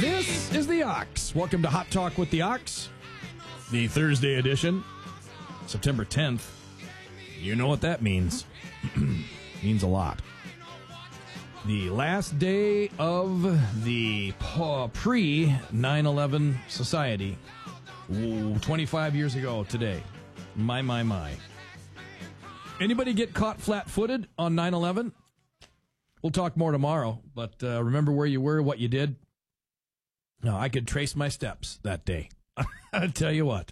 This is the Ox. Welcome to Hot Talk with the Ox, the Thursday edition, September 10th. You know what that means. Means a lot. The last day of the pre-9/11 society. Ooh, 25 years ago today. My. Anybody get caught flat-footed on 9/11? We'll talk more tomorrow, but remember where you were, what you did? No, I could trace my steps that day. I'll tell you what.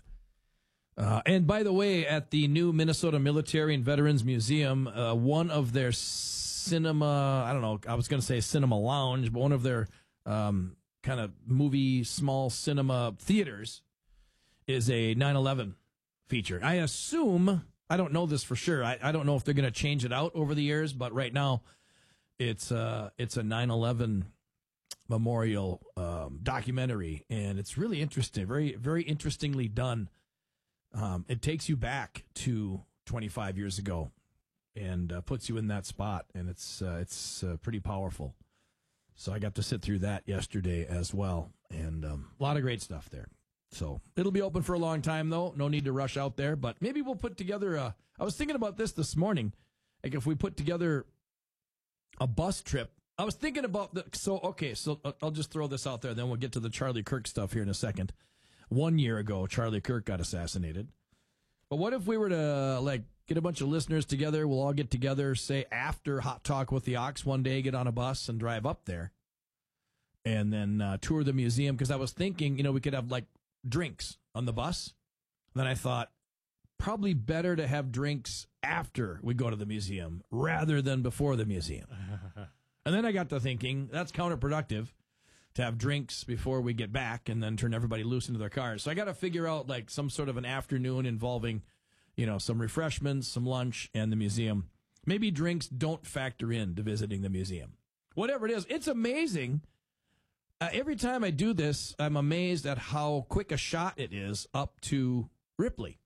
And by the way, at the new Minnesota Military and Veterans Museum, one of their cinema, I don't know, I was going to say cinema lounge, but one of their kind of movie, small cinema theaters is a 9/11 feature. I assume, I don't know this for sure, I don't know if they're going to change it out over the years, but right now it's a 9/11 memorial documentary, and it's really interesting, very, very interestingly done. It takes you back to 25 years ago and puts you in that spot, and it's pretty powerful. So I got to sit through that yesterday as well, and a lot of great stuff there. So it'll be open for a long time, though. No need to rush out there, but maybe we'll put together I was thinking about this morning, like if we put together a bus trip. I was thinking about so I'll just throw this out there, then we'll get to the Charlie Kirk stuff here in a second. 1 year ago, Charlie Kirk got assassinated. But what if we were to get a bunch of listeners together? We'll all get together, say after Hot Talk with the Ox one day, get on a bus and drive up there, and then tour the museum. Because I was thinking, we could have drinks on the bus. Then I thought probably better to have drinks after we go to the museum rather than before the museum. And then I got to thinking that's counterproductive to have drinks before we get back and then turn everybody loose into their cars. So I got to figure out some sort of an afternoon involving, some refreshments, some lunch, and the museum. Maybe drinks don't factor in to visiting the museum. Whatever it is, it's amazing. Every time I do this, I'm amazed at how quick a shot it is up to Ripley.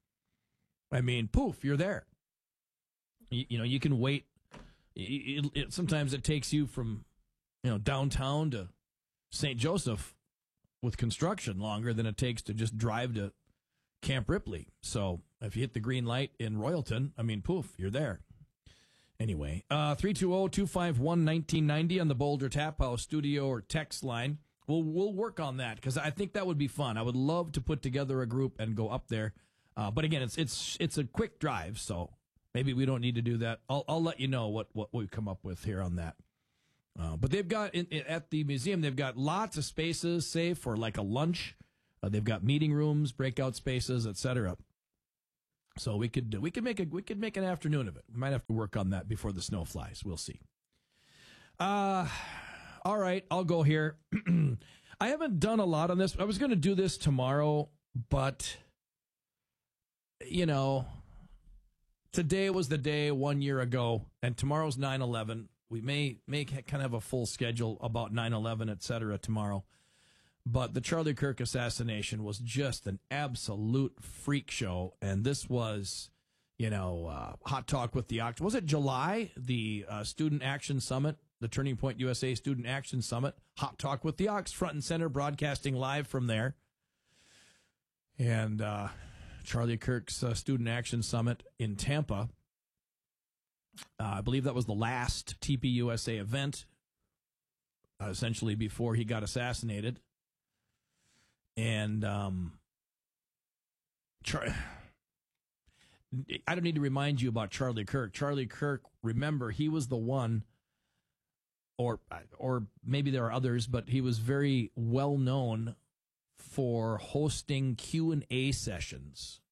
I mean, poof, you're there. You can wait. Sometimes it takes you from, downtown to St. Joseph with construction longer than it takes to just drive to Camp Ripley. So if you hit the green light in Royalton, poof, you're there. Anyway, 320-251-1990 on the Boulder Tap House studio or text line. We'll work on that because I think that would be fun. I would love to put together a group and go up there. But again, it's a quick drive, so maybe we don't need to do that. I'll let you know what we come up with here on that. But they've got at the museum, they've got lots of spaces, say for a lunch. They've got meeting rooms, breakout spaces, etc. So we could make an afternoon of it. We might have to work on that before the snow flies. We'll see. All right, I'll go here. I haven't done a lot on this. I was going to do this tomorrow, but today was the day 1 year ago, and tomorrow's 9/11. We may kind of have a full schedule about 9/11, et cetera, tomorrow. But the Charlie Kirk assassination was just an absolute freak show. And this was, Hot Talk with the Ox. Was it July? The Student Action Summit, the Turning Point USA Student Action Summit. Hot Talk with the Ox, front and center, broadcasting live from there. And Charlie Kirk's Student Action Summit in Tampa. I believe that was the last TPUSA event, essentially before he got assassinated. And I don't need to remind you about Charlie Kirk. Charlie Kirk, remember, he was the one, or maybe there are others, but he was very well known for hosting Q&A sessions.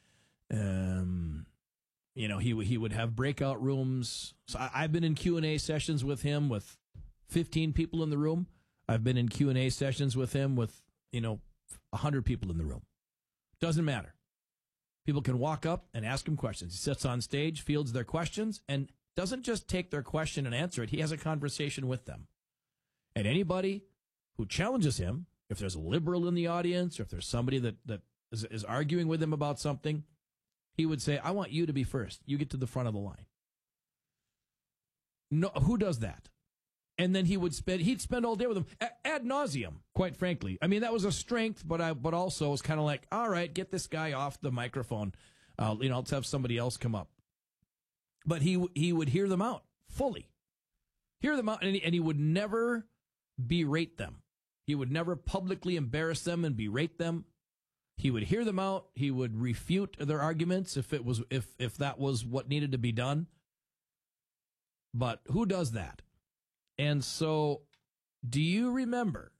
He would have breakout rooms. So I've been in Q&A sessions with him with 15 people in the room. I've been in Q&A sessions with him with, 100 people in the room. Doesn't matter. People can walk up and ask him questions. He sits on stage, fields their questions, and doesn't just take their question and answer it. He has a conversation with them. And anybody who challenges him, if there's a liberal in the audience, or if there's somebody that is arguing with him about something, he would say, I want you to be first. You get to the front of the line. No, who does that? And then he'd spend all day with them ad nauseum, quite frankly. I mean, that was a strength, but also it was kind of like, all right, get this guy off the microphone. Let's have somebody else come up. But he would hear them out fully. Hear them out, and he would never berate them. He would never publicly embarrass them and berate them. He would hear them out. He would refute their arguments if that was what needed to be done. But who does that? And so, do you remember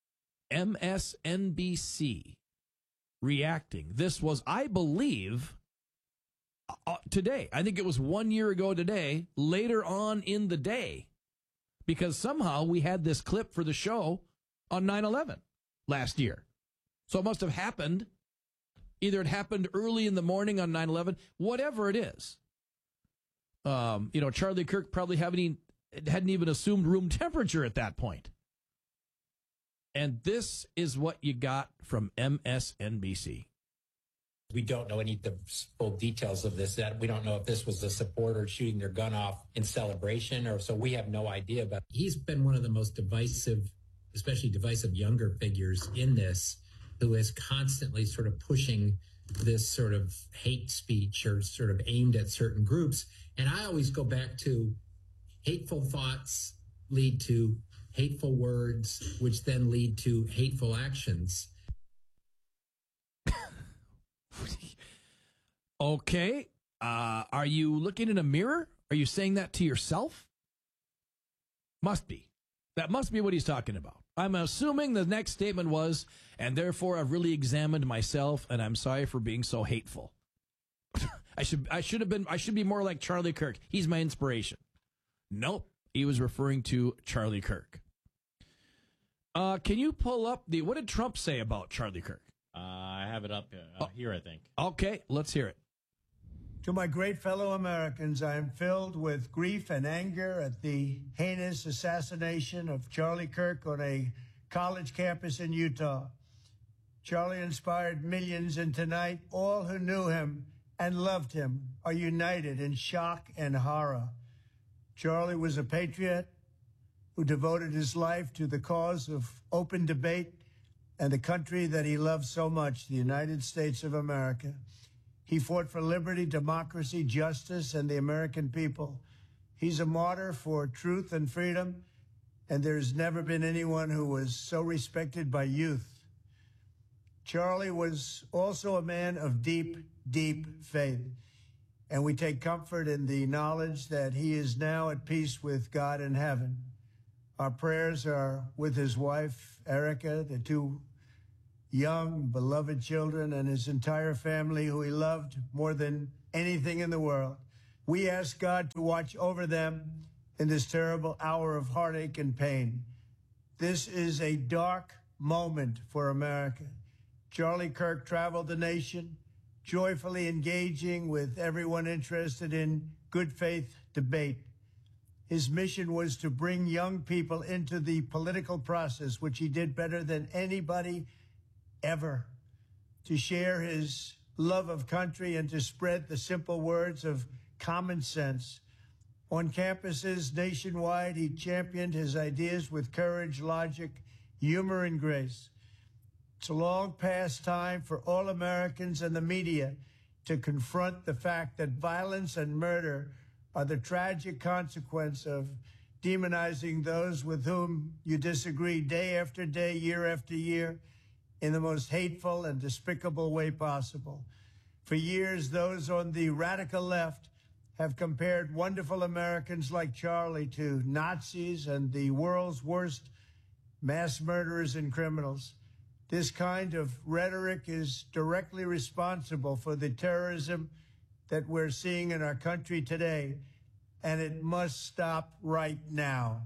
MSNBC reacting? This was, I believe, today. I think it was 1 year ago today, later on in the day, because somehow we had this clip for the show on 9/11 last year. So it must have happened. Either it happened early in the morning on 9/11, whatever it is. Charlie Kirk probably hadn't even assumed room temperature at that point. And this is what you got from MSNBC. We don't know any of the full details of this. That we don't know if this was a supporter shooting their gun off in celebration, or so we have no idea. But he's been one of the most divisive, especially divisive younger figures in this, who is constantly sort of pushing this sort of hate speech or sort of aimed at certain groups. And I always go back to hateful thoughts lead to hateful words, which then lead to hateful actions. Okay. Are you looking in a mirror? Are you saying that to yourself? Must be. That must be what he's talking about. I'm assuming the next statement was, and therefore I've really examined myself, and I'm sorry for being so hateful. I should be more like Charlie Kirk. He's my inspiration. Nope. He was referring to Charlie Kirk. Can you pull up what did Trump say about Charlie Kirk? I have it up here, I think. Okay, let's hear it. To my great fellow Americans, I am filled with grief and anger at the heinous assassination of Charlie Kirk on a college campus in Utah. Charlie inspired millions, and tonight, all who knew him and loved him are united in shock and horror. Charlie was a patriot who devoted his life to the cause of open debate and the country that he loved so much, the United States of America. He fought for liberty, democracy, justice, and the American people. He's a martyr for truth and freedom, and there's never been anyone who was so respected by youth. Charlie was also a man of deep, deep faith, and we take comfort in the knowledge that he is now at peace with God in heaven. Our prayers are with his wife, Erica, the two young, beloved children, and his entire family, who he loved more than anything in the world. We ask God to watch over them in this terrible hour of heartache and pain. This is a dark moment for America. Charlie Kirk traveled the nation, joyfully engaging with everyone interested in good faith debate. His mission was to bring young people into the political process, which he did better than anybody ever, to share his love of country and to spread the simple words of common sense. On campuses nationwide, he championed his ideas with courage, logic, humor, and grace. It's a long past time for all Americans and the media to confront the fact that violence and murder are the tragic consequence of demonizing those with whom you disagree day after day, year after year, in the most hateful and despicable way possible. For years, those on the radical left have compared wonderful Americans like Charlie to Nazis and the world's worst mass murderers and criminals. This kind of rhetoric is directly responsible for the terrorism that we're seeing in our country today, and it must stop right now.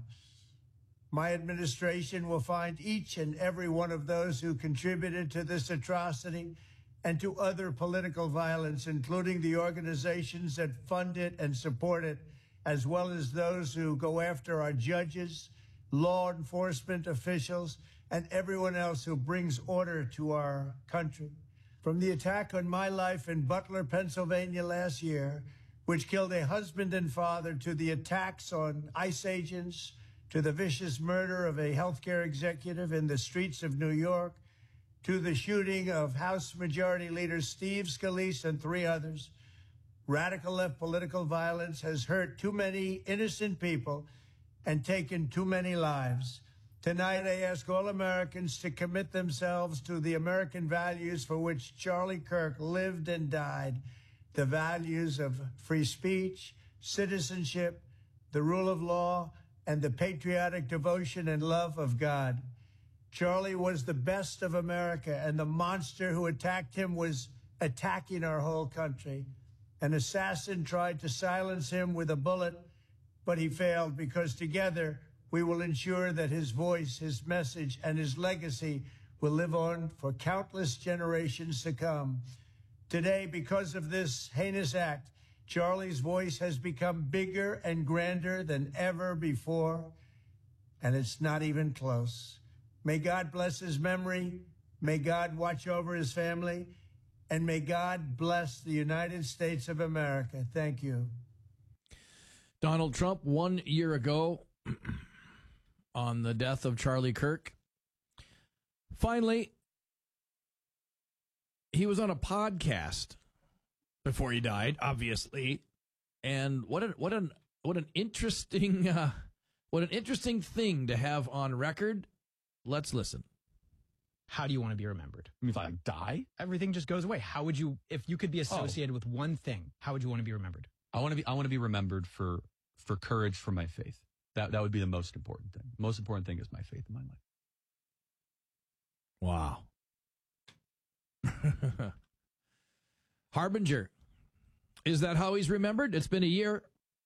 My administration will find each and every one of those who contributed to this atrocity and to other political violence, including the organizations that fund it and support it, as well as those who go after our judges, law enforcement officials, and everyone else who brings order to our country. From the attack on my life in Butler, Pennsylvania last year, which killed a husband and father, to the attacks on ICE agents, to the vicious murder of a healthcare executive in the streets of New York, to the shooting of House Majority Leader Steve Scalise and 3 others, radical left political violence has hurt too many innocent people and taken too many lives. Tonight, I ask all Americans to commit themselves to the American values for which Charlie Kirk lived and died, the values of free speech, citizenship, the rule of law, and the patriotic devotion and love of God. Charlie was the best of America, and the monster who attacked him was attacking our whole country. An assassin tried to silence him with a bullet, but he failed, because together we will ensure that his voice, his message, and his legacy will live on for countless generations to come. Today, because of this heinous act, Charlie's voice has become bigger and grander than ever before, and it's not even close. May God bless his memory, may God watch over his family, and may God bless the United States of America. Thank you. Donald Trump, 1 year ago, on the death of Charlie Kirk. Finally, he was on a podcast before he died, obviously, and what an interesting thing to have on record. Let's listen. How do you want to be remembered? I mean, if I die, Everything just goes away. How would you, if you could be associated with one thing, how would you want to be remembered? I want to be remembered for courage for my faith. That would be the most important thing. The most important thing is my faith in my life. Wow. Harbinger. Is that how he's remembered? It's been a year.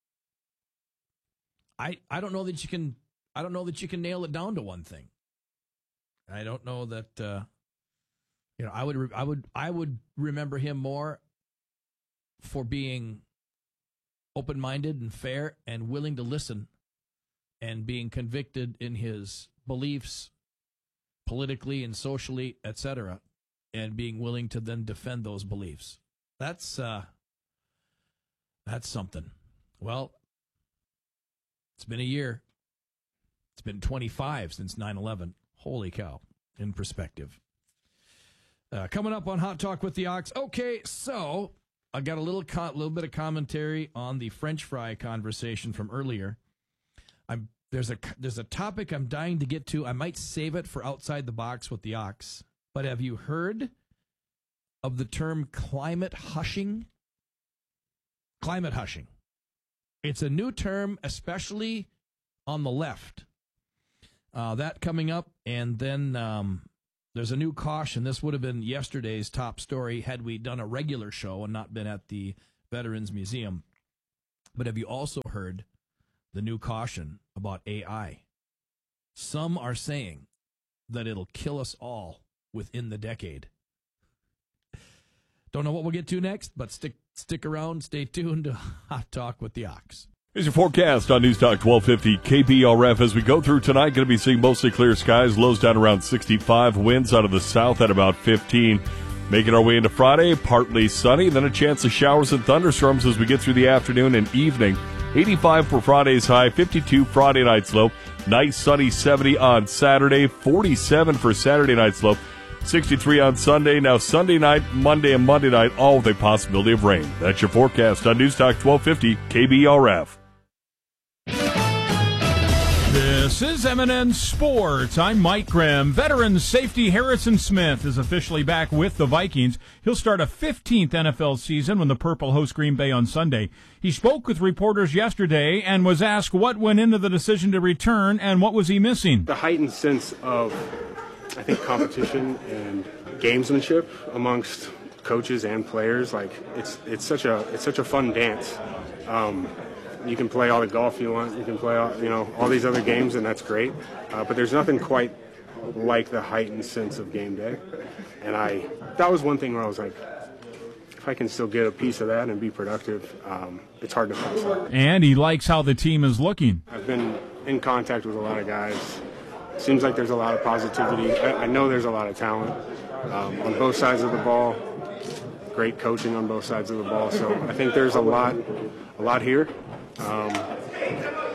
I don't know that you can nail it down to one thing. I don't know that I would remember him more for being open-minded and fair and willing to listen and being convicted in his beliefs politically and socially, etc., and being willing to then defend those beliefs. That's something. Well, it's been a year. It's been 25 since 9/11. Holy cow, in perspective. Coming up on Hot Talk with the Ox. Okay, so I got a little bit of commentary on the French fry conversation from earlier. There's a topic I'm dying to get to. I might save it for Outside the Box with the Ox. But have you heard of the term climate hushing? Climate hushing. It's a new term, especially on the left. That coming up, and then there's a new caution. This would have been yesterday's top story had we done a regular show and not been at the Veterans Museum. But have you also heard the new caution about AI? Some are saying that it'll kill us all within the decade. Don't know what we'll get to next, but stick around, stay tuned to Hot Talk with the Ox. Here's your forecast on News Talk 1250 KBRF. As we go through tonight, going to be seeing mostly clear skies, lows down around 65, winds out of the south at about 15. Making our way into Friday, partly sunny, then a chance of showers and thunderstorms as we get through the afternoon and evening. 85 for Friday's high, 52 Friday night's low. Nice sunny 70 on Saturday, 47 for Saturday night's low. 63 on Sunday. Now Sunday night, Monday, and Monday night, all with a possibility of rain. That's your forecast on News Talk 1250 KBRF. This is M&N Sports. I'm Mike Grimm. Veteran safety Harrison Smith is officially back with the Vikings. He'll start a 15th NFL season when the Purple host Green Bay on Sunday. He spoke with reporters yesterday and was asked what went into the decision to return and what was he missing. The heightened sense of, I think, competition and gamesmanship amongst coaches and players. Like it's such a fun dance. You can play all the golf you want. You can play all these other games, and that's great. But there's nothing quite like the heightened sense of game day. And that was one thing where I was like, if I can still get a piece of that and be productive, it's hard to pass up. And he likes how the team is looking. I've been in contact with a lot of guys. Seems like there's a lot of positivity. I know there's a lot of talent on both sides of the ball. Great coaching on both sides of the ball. So I think there's a lot here.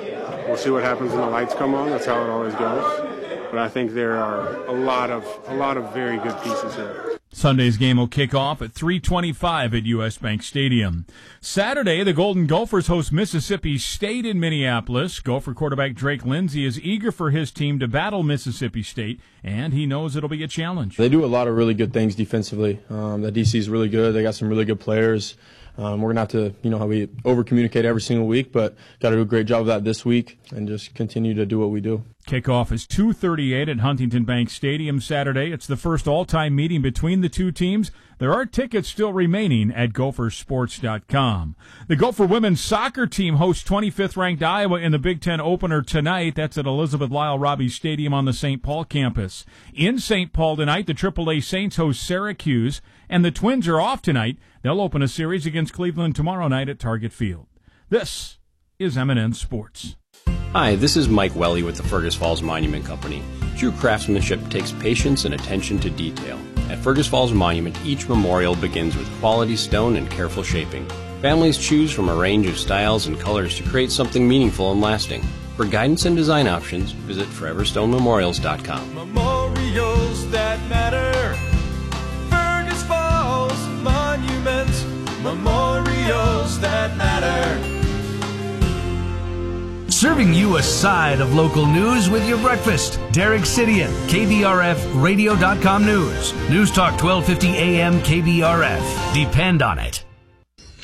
We'll see what happens when the lights come on. That's how it always goes. But I think there are a lot of very good pieces here. Sunday's game will kick off at 3:25 at U.S. Bank Stadium. Saturday, the Golden Gophers host Mississippi State in Minneapolis. Gopher quarterback Drake Lindsey is eager for his team to battle Mississippi State, and he knows it'll be a challenge. They do a lot of really good things defensively. The DC is really good. They got some really good players. We're going to have to, how we over-communicate every single week, but got to do a great job of that this week and just continue to do what we do. Kickoff is 2:38 at Huntington Bank Stadium Saturday. It's the first all-time meeting between the two teams. There are tickets still remaining at gophersports.com. The Gopher women's soccer team hosts 25th-ranked Iowa in the Big Ten opener tonight. That's at Elizabeth Lyle Robbie Stadium on the St. Paul campus. In St. Paul tonight, the AAA Saints host Syracuse, and the Twins are off tonight. They'll open a series against Cleveland tomorrow night at Target Field. This is M&N Sports. Hi, this is Mike Welly with the Fergus Falls Monument Company. True craftsmanship takes patience and attention to detail. At Fergus Falls Monument, each memorial begins with quality stone and careful shaping. Families choose from a range of styles and colors to create something meaningful and lasting. For guidance and design options, visit foreverstonememorials.com. Memorials that matter. Fergus Falls Monument. Memorials that matter. Serving you a side of local news with your breakfast. Derek Sidian, KBRF Radio.com News. News Talk 1250 AM KBRF. Depend on it.